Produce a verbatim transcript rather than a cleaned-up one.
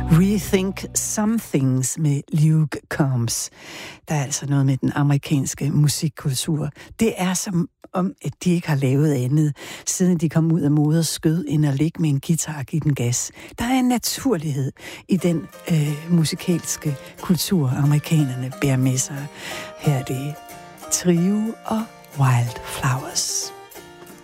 Rethink Some Things med Luke Combs. Der er altså noget med den amerikanske musikkultur. Det er som om, at de ikke har lavet andet, siden de kom ud af moders skød, end at ligge med en guitar og give den gas. Der er en naturlighed i den øh, musikalske kultur, amerikanerne bærer med sig. Her er det Trio og Wildflowers.